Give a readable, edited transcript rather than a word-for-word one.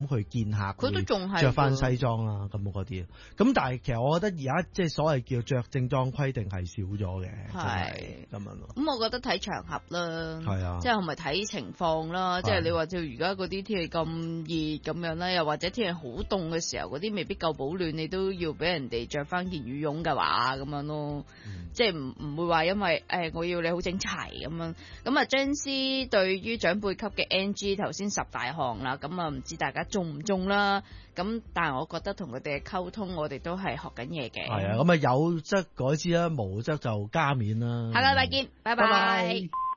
去見客， 佢都仲係着翻西裝啦，咁嗰啲。咁但係其實我覺得而家即係所謂叫着正裝規定係少咗嘅，係咁樣咯。 咁我覺得睇場合啦， 係啊， 即係咪睇情況啦？即係你話照而家嗰啲天氣咁熱咁樣啦，又或者天氣好凍嘅時候，嗰啲未必夠保暖，你都要俾人哋着翻件羽絨嘅話咁樣咯。即係唔會話因為我要你好整齊咁樣。咁啊，張師對於長輩級嘅 NG 頭先10大項啦，咁啊唔知大家中唔中啦？咁但係我覺得同佢哋嘅溝通，我哋都係學緊嘢嘅。 係啊，咁啊有則改之啦，無則就加勉啦。 下個禮拜見，拜拜。